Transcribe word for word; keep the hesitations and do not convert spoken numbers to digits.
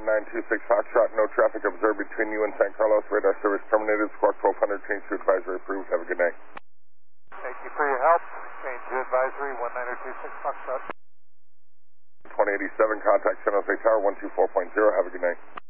one nine two six Foxtrot. No traffic observed between you and San Carlos. Radar service terminated. Squawk twelve hundred. Change to advisory approved. Have a good night. Thank you for your help. Change to advisory one nine two six Foxtrot. twenty eighty-seven, contact San Jose Tower one two four point zero. Have a good night.